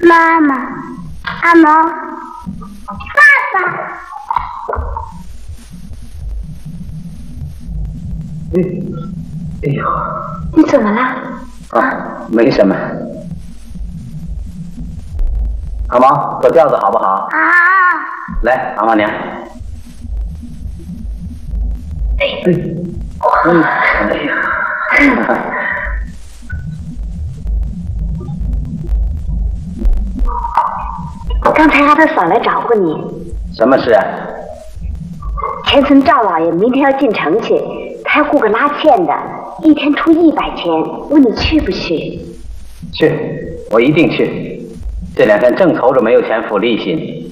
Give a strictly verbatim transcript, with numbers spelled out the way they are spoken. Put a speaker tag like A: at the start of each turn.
A: 妈妈，阿毛，爸爸。
B: 哎，哎呦，
A: 你怎么了？
B: 啊，没什么。阿毛，坐轿子好不好？
A: 啊！
B: 来，阿毛娘。哎哎，嗯，哎呀。
C: 刚才阿德嫂来找过你。
B: 什么事啊？
C: 前村赵老爷明天要进城去，他要雇个拉线的，一天出一百钱，问你去不去？
B: 去，我一定去。这两天正愁着没有钱付利息。